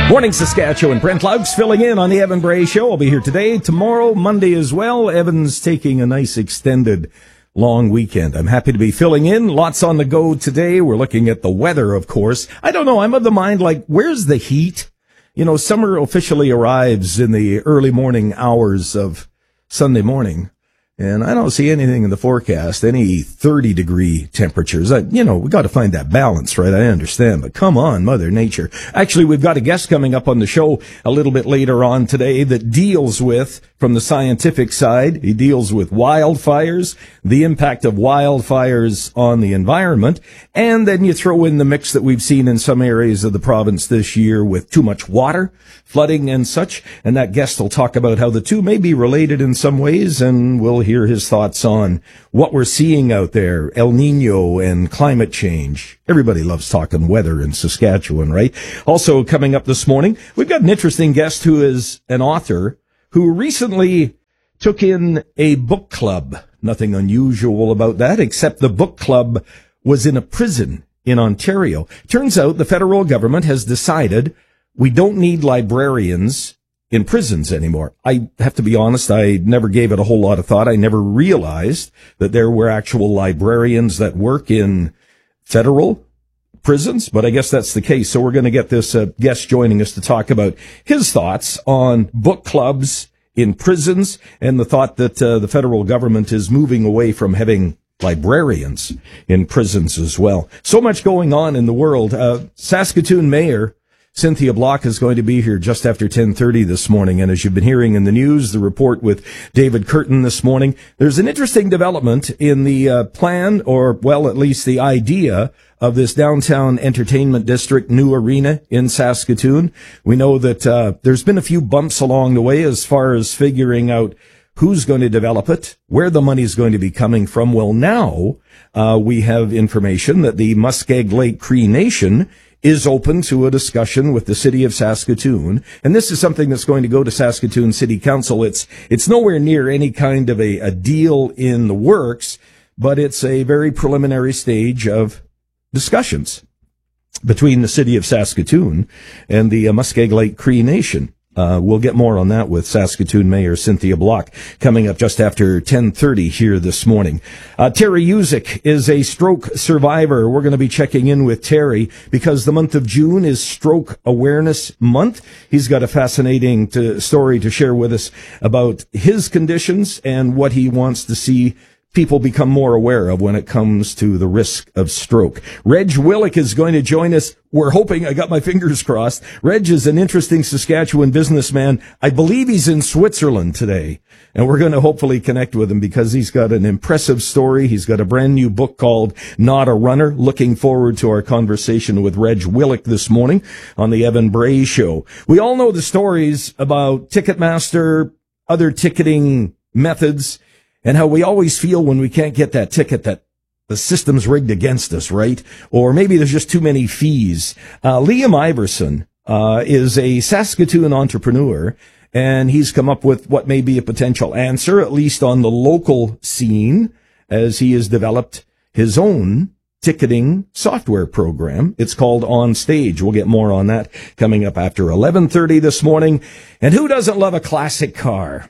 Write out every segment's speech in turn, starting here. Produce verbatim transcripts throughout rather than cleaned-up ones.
Morning, Saskatchewan. Brent Laux filling in on the Evan Bray Show. I'll be here today, tomorrow, Monday as well. Evan's taking a nice extended long weekend. I'm happy to be filling in. Lots on the go today. We're looking at the weather, of course. I don't know. I'm of the mind, like, where's the heat? You know, summer officially arrives in the early morning hours of Sunday morning. And I don't see anything in the forecast, any thirty degree temperatures. I, you know, we got to find that balance, right? I understand, but come on, Mother Nature. Actually, we've got a guest coming up on the show a little bit later on today that deals with, from the scientific side, he deals with wildfires, the impact of wildfires on the environment, and then you throw in the mix that we've seen in some areas of the province this year with too much water, flooding and such. And that guest will talk about how the two may be related in some ways, and we'll hear his thoughts on what we're seeing out there, El Nino and climate change. Everybody loves talking weather in Saskatchewan, right? Also coming up this morning, we've got an interesting guest who is an author who recently took in a book club. Nothing unusual about that, except the book club was in a prison in Ontario. Turns out the federal government has decided we don't need librarians in prisons anymore. I have to be honest, I never gave it a whole lot of thought. I never realized that there were actual librarians that work in federal prisons, but I guess that's the case. So we're going to get this uh, guest joining us to talk about his thoughts on book clubs in prisons and the thought that uh, the federal government is moving away from having librarians in prisons as well. So much going on in the world. Uh, Saskatoon Mayor Cynthia Block is going to be here just after ten thirty this morning. And as you've been hearing in the news, the report with David Curtin this morning, there's an interesting development in the uh, plan, or, well, at least the idea of this downtown entertainment district, new arena in Saskatoon. We know that uh, there's been a few bumps along the way as far as figuring out who's going to develop it, where the money is going to be coming from. Well, now uh, we have information that the Muskeg Lake Cree Nation is open to a discussion with the city of Saskatoon. And this is something that's going to go to Saskatoon City Council. It's, it's nowhere near any kind of a, a deal in the works, but it's a very preliminary stage of discussions between the city of Saskatoon and the uh, Muskeg Lake Cree Nation. Uh, we'll get more on that with Saskatoon Mayor Cynthia Block coming up just after ten thirty here this morning. Uh, Terry Usick is a stroke survivor. We're going to be checking in with Terry because the month of June is Stroke Awareness Month. He's got a fascinating to, story to share with us about his conditions and what he wants to see people become more aware of when it comes to the risk of stroke. Reg Willick is going to join us. We're hoping, I got my fingers crossed. Reg is an interesting Saskatchewan businessman. I believe he's in Switzerland today, and we're going to hopefully connect with him because he's got an impressive story. He's got a brand new book called Not a Runner. Looking forward to our conversation with Reg Willick this morning on the Evan Bray Show. We all know the stories about Ticketmaster, other ticketing methods, and how we always feel when we can't get that ticket that the system's rigged against us, right? Or maybe there's just too many fees. Uh, Liam Iverson uh, is a Saskatoon entrepreneur, and he's come up with what may be a potential answer, at least on the local scene, as he has developed his own ticketing software program. It's called On Stage. We'll get more on that coming up after eleven thirty this morning. And who doesn't love a classic car?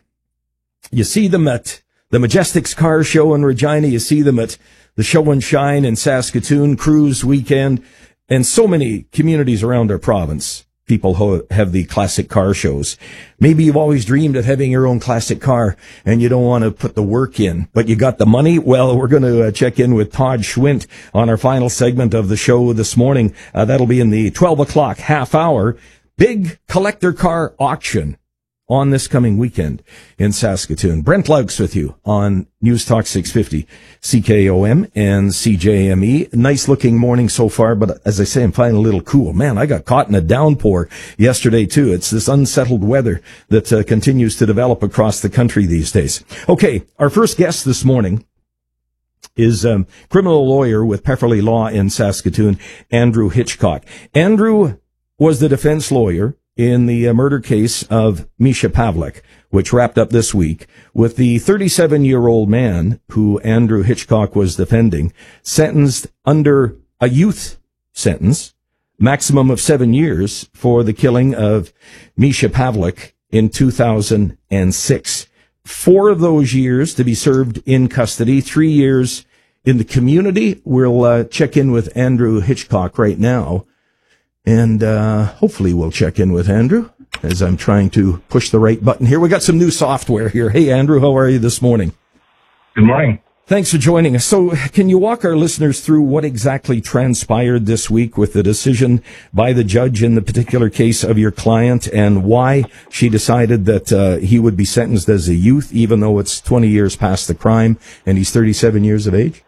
You see them at the Majestics Car Show in Regina. You see them at the Show and Shine in Saskatoon, Cruise Weekend, and so many communities around our province. People ho- have the classic car shows. Maybe you've always dreamed of having your own classic car and you don't want to put the work in, but you got the money. Well, we're going to uh, check in with Todd Schwint on our final segment of the show this morning. Uh, that'll be in the twelve o'clock half hour. Big collector car auction on this coming weekend in Saskatoon. Brent Laux with you on News Talk six fifty, C K O M and C J M E. Nice looking morning so far, but as I say, I'm finding a little cool. Man, I got caught in a downpour yesterday too. It's this unsettled weather that uh, continues to develop across the country these days. Okay, our first guest this morning is a um, criminal lawyer with Pefferly Law in Saskatoon, Andrew Hitchcock. Andrew was the defense lawyer in the uh, murder case of Misha Pavlik, which wrapped up this week, with the thirty-seven-year-old man who Andrew Hitchcock was defending, sentenced under a youth sentence maximum of seven years for the killing of Misha Pavlik in two thousand six. Four of those years to be served in custody, three years in the community. We'll uh, check in with Andrew Hitchcock right now. And uh, hopefully we'll check in with Andrew as I'm trying to push the right button here. We got some new software here. Hey, Andrew, how are you this morning? Good morning. Thanks for joining us. So can you walk our listeners through what exactly transpired this week with the decision by the judge in the particular case of your client and why she decided that uh, he would be sentenced as a youth, even though it's twenty years past the crime and he's thirty-seven years of age?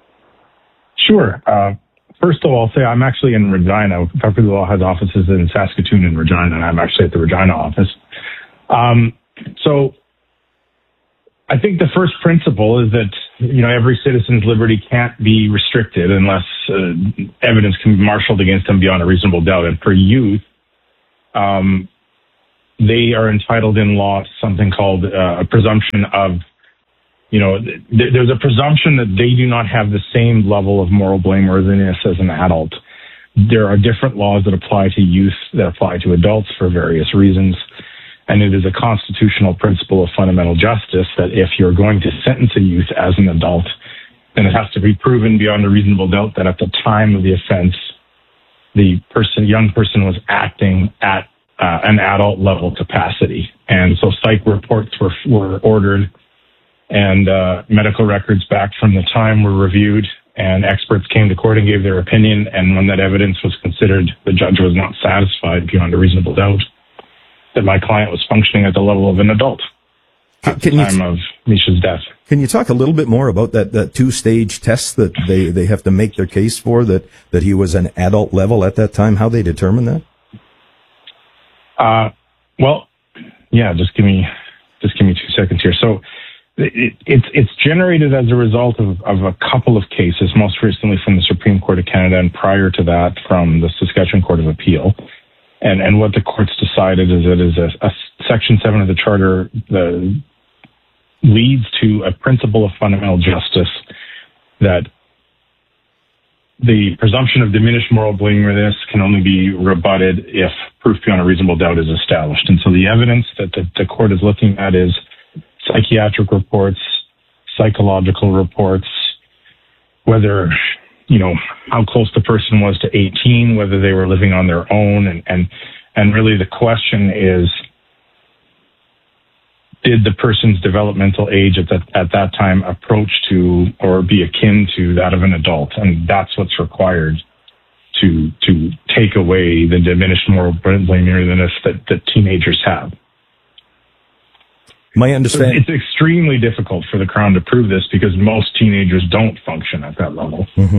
Sure. Uh, first of all, I'll say I'm actually in Regina. Property Law has offices in Saskatoon and Regina, and I'm actually at the Regina office. Um, so I think the first principle is that, you know, every citizen's liberty can't be restricted unless uh, evidence can be marshaled against them beyond a reasonable doubt. And for youth, um, they are entitled in law to something called uh, a presumption of, you know, th- there's a presumption that they do not have the same level of moral blameworthiness as an adult. There are different laws that apply to youth that apply to adults for various reasons. And it is a constitutional principle of fundamental justice that if you're going to sentence a youth as an adult, then it has to be proven beyond a reasonable doubt that at the time of the offense, the person, young person was acting at uh, an adult level capacity. And so psych reports were, were ordered and uh, medical records back from the time were reviewed, and experts came to court and gave their opinion. And when that evidence was considered, the judge was not satisfied beyond a reasonable doubt that my client was functioning at the level of an adult at the time of Misha's death. Can you talk a little bit more about that, that two-stage test that they, they have to make their case for, that, that he was an adult level at that time, how they determine that? Uh, well, yeah, just give me, just give me two seconds here. So it, it's, it's generated as a result of, of a couple of cases, most recently from the Supreme Court of Canada and prior to that from the Saskatchewan Court of Appeal. And, and what the courts decided is that is a, a Section seven of the Charter the, leads to a principle of fundamental justice that the presumption of diminished moral blameworthiness can only be rebutted if proof beyond a reasonable doubt is established. And so the evidence that the, the court is looking at is psychiatric reports, psychological reports, whether, you know, how close the person was to eighteen, whether they were living on their own. And, and, and really the question is, did the person's developmental age at that, at that time approach to or be akin to that of an adult? And that's what's required to, to take away the diminished moral blameworthiness that, that teenagers have. My understanding, it's extremely difficult for the Crown to prove this because most teenagers don't function at that level. Mm-hmm.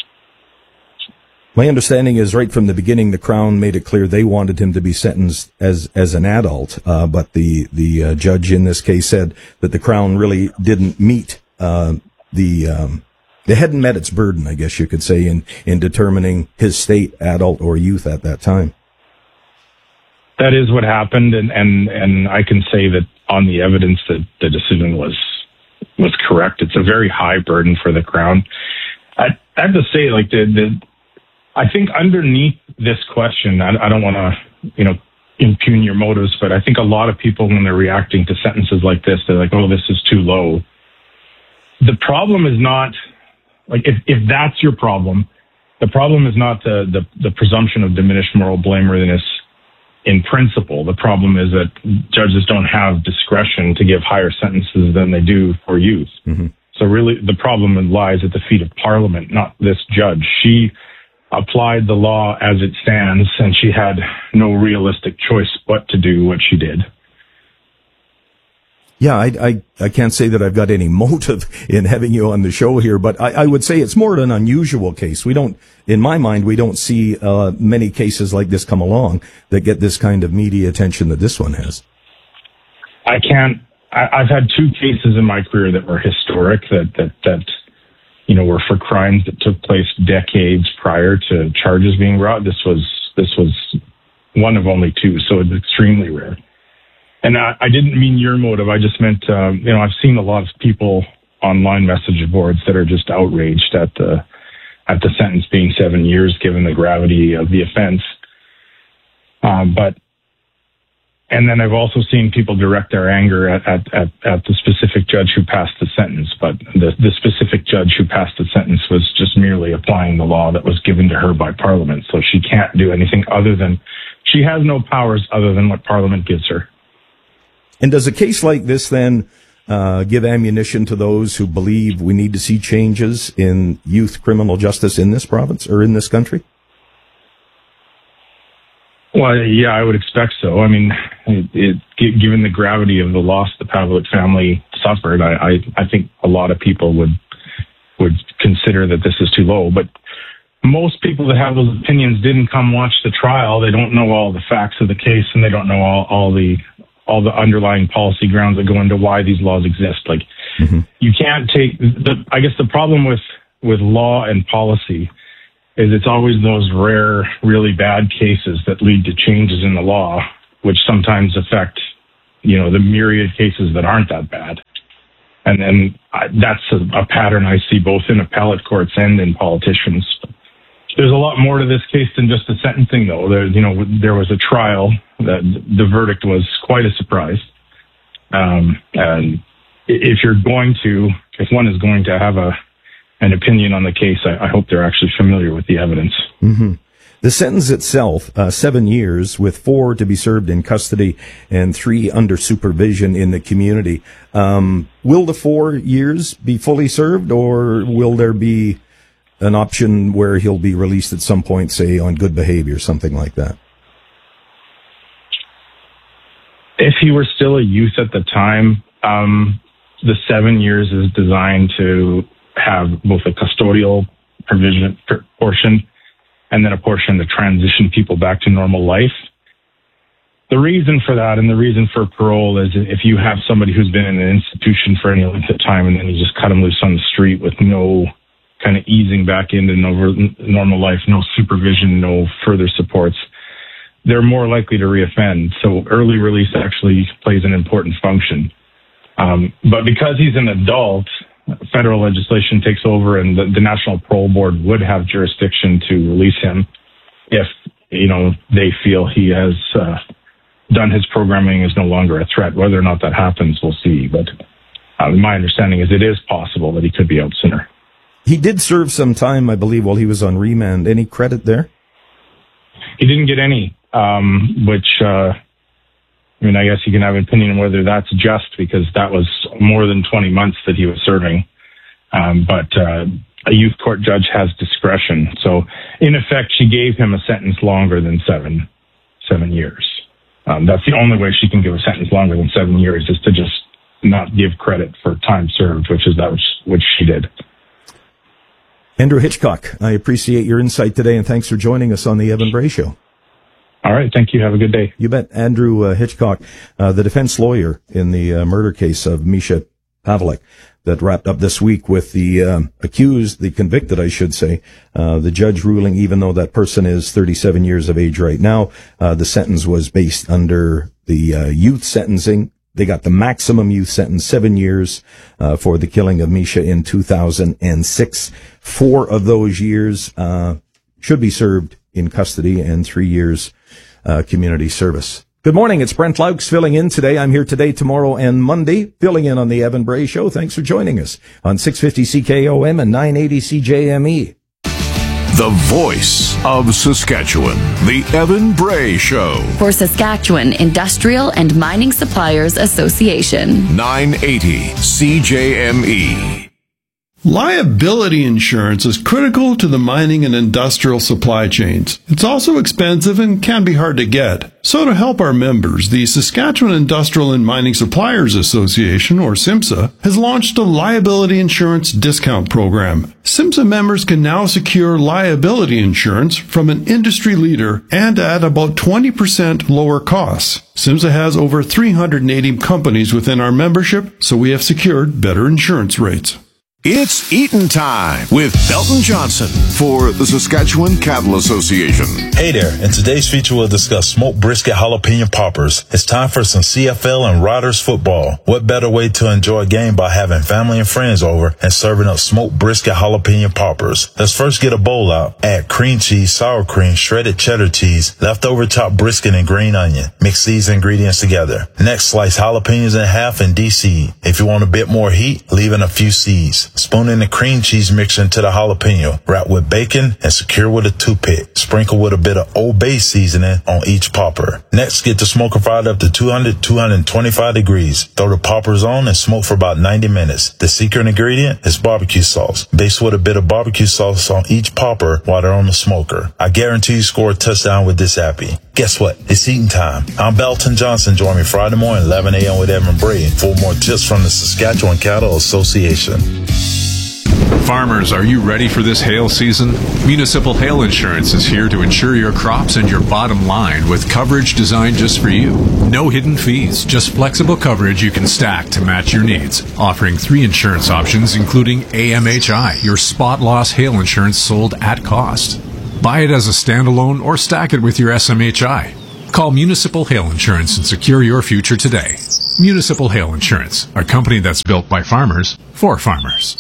My understanding is right from the beginning, the Crown made it clear they wanted him to be sentenced as as an adult, uh, but the the uh, judge in this case said that the Crown really didn't meet uh, the um, they hadn't met its burden, I guess you could say, in in determining his state, adult or youth at that time. That is what happened, and and and I can say that on the evidence that the decision was was correct. It's a very high burden for the Crown. I, I have to say, like the the. I think underneath this question, I, I don't want to, you know, impugn your motives, but I think a lot of people, when they're reacting to sentences like this, they're like, oh, this is too low. The problem is not, like, if, if that's your problem, the problem is not the, the, the presumption of diminished moral blameworthiness in principle. The problem is that judges don't have discretion to give higher sentences than they do for youth. Mm-hmm. So really, the problem lies at the feet of Parliament, not this judge. She applied the law as it stands, and she had no realistic choice but to do what she did. Yeah, I, I, I can't say that I've got any motive in having you on the show here, but I, I would say it's more an unusual case. We don't, in my mind, we don't see uh, many cases like this come along that get this kind of media attention that this one has. I can't, I, I've had two cases in my career that were historic, that, that, that, you know, were for crimes that took place decades prior to charges being brought. This was, this was one of only two, so it's extremely rare. And I, I didn't mean your motive. I just meant, um, you know, I've seen a lot of people online message boards that are just outraged at the, at the sentence being seven years, given the gravity of the offense. Um, but, and then I've also seen people direct their anger at, at, at, at the specific judge who passed the sentence. But the, the specific judge who passed the sentence was just merely applying the law that was given to her by Parliament. So she can't do anything other than, she has no powers other than what Parliament gives her. And does a case like this then uh, give ammunition to those who believe we need to see changes in youth criminal justice in this province or in this country? Well, yeah, I would expect so. I mean, it, it, given the gravity of the loss the Pavlik family suffered, I, I, I think a lot of people would would consider that this is too low. But most people that have those opinions didn't come watch the trial. They don't know all the facts of the case, and they don't know all, all the all the underlying policy grounds that go into why these laws exist. Like, mm-hmm. you can't take the. I guess the problem with with law and policy is it's always those rare, really bad cases that lead to changes in the law, which sometimes affect, you know, the myriad cases that aren't that bad. And then I, that's a, a pattern I see both in appellate courts and in politicians. There's a lot more to this case than just the sentencing, though. There, you know, there was a trial. That the verdict was quite a surprise. Um, and if you're going to, if one is going to have a an opinion on the case, I, I hope they're actually familiar with the evidence. Mm-hmm. The sentence itself, uh, seven years with four to be served in custody and three under supervision in the community. Um, will the four years be fully served, or will there be an option where he'll be released at some point, say on good behavior, something like that? If he were still a youth at the time, um, the seven years is designed to have both a custodial provision portion and then a portion to transition people back to normal life. The reason for that and the reason for parole is if you have somebody who's been in an institution for any length of time and then you just cut them loose on the street with no kind of easing back into normal life, no supervision, no further supports, they're more likely to reoffend. So early release actually plays an important function. Um, but because he's an adult, federal legislation takes over and the, the National Parole Board would have jurisdiction to release him if, you know, they feel he has uh, done his programming, is no longer a threat. Whether or not that happens, we'll see. But uh, my understanding is it is possible that he could be out sooner. He did serve some time, I believe, while he was on remand. Any credit there? He didn't get any, um, which, uh, I mean, I guess you can have an opinion on whether that's just, because that was more than twenty months that he was serving. Um, but uh, a youth court judge has discretion. So, in effect, she gave him a sentence longer than seven seven years. Um, that's the only way she can give a sentence longer than seven years is to just not give credit for time served, which is that which, which she did. Andrew Hitchcock, I appreciate your insight today, and thanks for joining us on the Evan Bray Show. All right. Thank you. Have a good day. You bet. Andrew uh, Hitchcock, uh, the defense lawyer in the uh, murder case of Misha Pavlik that wrapped up this week with the um, accused, the convicted, I should say, uh, the judge ruling, even though that person is thirty-seven years of age right now, uh, the sentence was based under the uh, youth sentencing. They got the maximum youth sentence, seven years uh, for the killing of Misha in two thousand six. Four of those years uh, should be served in custody and three years Uh, community service. Good morning. It's Brent Laux filling in today. I'm here today, tomorrow, and Monday, filling in on the Evan Bray Show. Thanks for joining us on six fifty C K O M and nine eighty C J M E. The voice of Saskatchewan, the Evan Bray Show. For Saskatchewan Industrial and Mining Suppliers Association. nine eighty C J M E. Liability insurance is critical to the mining and industrial supply chains. It's also expensive and can be hard to get. So to help our members, the Saskatchewan Industrial and Mining Suppliers Association, or SIMSA, has launched a liability insurance discount program. SIMSA members can now secure liability insurance from an industry leader and at about twenty percent lower costs. SIMSA has over three hundred eighty companies within our membership, so we have secured better insurance rates. It's eatin' time with Belton Johnson for the Saskatchewan Cattle Association. Hey there, in today's feature we'll discuss smoked brisket jalapeno poppers. It's time for some C F L and Riders football. What better way to enjoy a game by having family and friends over and serving up smoked brisket jalapeno poppers? Let's first get a bowl out. Add cream cheese, sour cream, shredded cheddar cheese, leftover chopped brisket, and green onion. Mix these ingredients together. Next, slice jalapenos in half and de-seed. If you want a bit more heat, leave in a few seeds. Spoon in the cream cheese mixture into the jalapeno. Wrap with bacon and secure with a toothpick. Sprinkle with a bit of Old Bay seasoning on each popper. Next, get the smoker fired up to two hundred, two twenty-five degrees. Throw the poppers on and smoke for about ninety minutes. The secret ingredient is barbecue sauce. Baste with a bit of barbecue sauce on each popper while they're on the smoker. I guarantee you score a touchdown with this appy. Guess what? It's eating time. I'm Belton Johnson. Join me Friday morning, eleven a.m. with Evan Bray for more tips from the Saskatchewan Cattle Association. Farmers, are you ready for this hail season? Municipal Hail Insurance is here to insure your crops and your bottom line with coverage designed just for you. No hidden fees, just flexible coverage you can stack to match your needs. Offering three insurance options, including A M H I, your spot loss hail insurance sold at cost. Buy it as a standalone or stack it with your S M H I. Call Municipal Hail Insurance and secure your future today. Municipal Hail Insurance, a company that's built by farmers for farmers.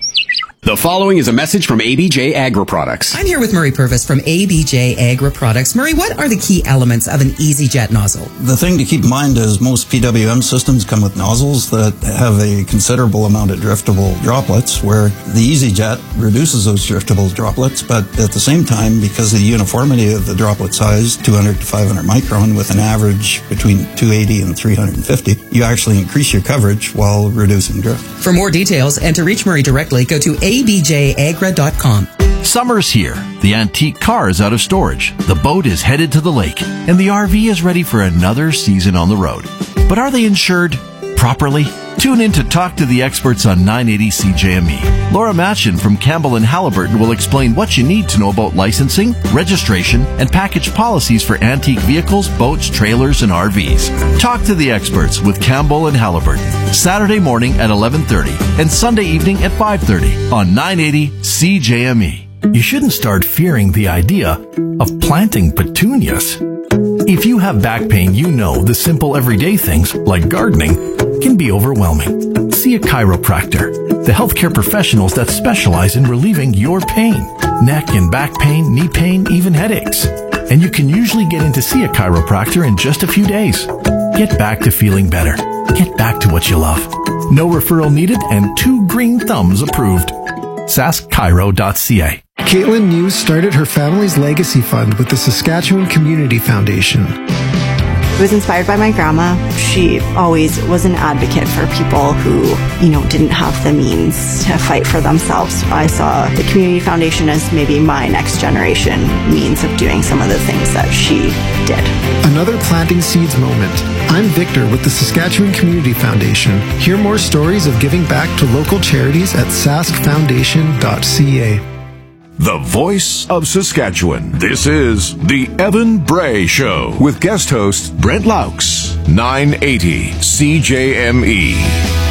The following is a message from A B J Agri Products. I'm here with Murray Purvis from A B J Agri Products. Murray, what are the key elements of an EasyJet nozzle? The thing to keep in mind is most P W M systems come with nozzles that have a considerable amount of driftable droplets, where the EasyJet reduces those driftable droplets, but at the same time, because of the uniformity of the droplet size, two hundred to five hundred micron, with an average between two eighty and three fifty, you actually increase your coverage while reducing drift. For more details and to reach Murray directly, go to A B J agra dot com. Summer's here. The antique car is out of storage. The boat is headed to the lake. And the R V is ready for another season on the road. But are they insured properly? Tune in to Talk to the Experts on nine eighty C J M E. Laura Matchin from Campbell and Halliburton will explain what you need to know about licensing, registration, and package policies for antique vehicles, boats, trailers, and R Vs. Talk to the Experts with Campbell and Halliburton. Saturday morning at eleven thirty and Sunday evening at five thirty on nine eighty C J M E. You shouldn't start fearing the idea of planting petunias. If you have back pain, you know the simple everyday things, like gardening, can be overwhelming. See a chiropractor, the healthcare professionals that specialize in relieving your pain, neck and back pain, knee pain, even headaches. And you can usually get in to see a chiropractor in just a few days. Get back to feeling better. Get back to what you love. No referral needed and two green thumbs approved. sask chiro dot c a. Caitlin News started her family's legacy fund with the Saskatchewan Community Foundation. I was inspired by my grandma. She always was an advocate for people who, you know, didn't have the means to fight for themselves. I saw the Community Foundation as maybe my next generation means of doing some of the things that she did. Another planting seeds moment. I'm Victor with the Saskatchewan Community Foundation. Hear more stories of giving back to local charities at sask foundation dot c a. The voice of Saskatchewan. This is the Evan Bray Show with guest host Brent Laux, nine eighty C J M E.